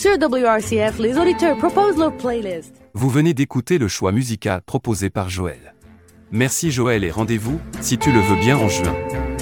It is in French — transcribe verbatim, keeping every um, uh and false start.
Sur W R C F, les auditeurs proposent leur playlist. Vous venez d'écouter le choix musical proposé par Joël. Merci Joël et rendez-vous, si tu le veux bien en juin.